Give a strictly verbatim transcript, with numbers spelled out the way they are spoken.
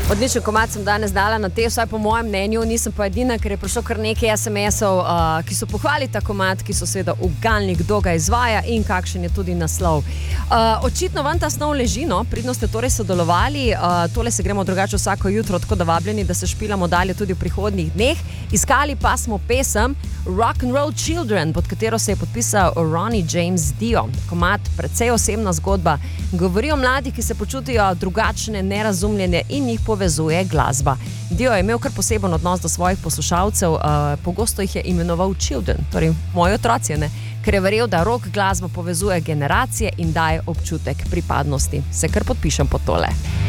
Odličen komad sem danes dala na te, vsaj po mojem mnenju, nisem pa edina, ker je prišlo kar nekaj es em esov, uh, ki so pohvali ta komad, ki so seveda uganili, kdo ga izvaja in kakšen je tudi naslov. Uh, očitno vam ta snov leži, no, pridno ste torej sodelovali, uh, tole se gremo drugače vsako jutro, tako da vabljeni, da se špilamo dalje tudi v prihodnjih dneh. Iskali pa smo pesem Rock and Roll Children, pod katero se je podpisal Ronnie James Dio. Komad, precej osebna zgodba, govori o mladih, ki se počutijo drugačne, nerazumljene in jih povezuje glasba. Dio je imel kar poseben odnos do svojih poslušalcev, uh, pogosto jih je imenoval children, torej moji otroci, ne? Ker je verjel, da rock glasba povezuje generacije in daje občutek pripadnosti. Se kar podpišem pod tole.